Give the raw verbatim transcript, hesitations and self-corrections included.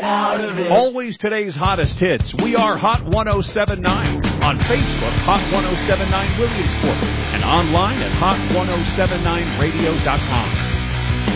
out of it. Always today's hottest hits. We are Hot ten seventy-nine. On Facebook, Hot ten seventy-nine Williamsport. And online at hot ten seventy-nine radio dot com.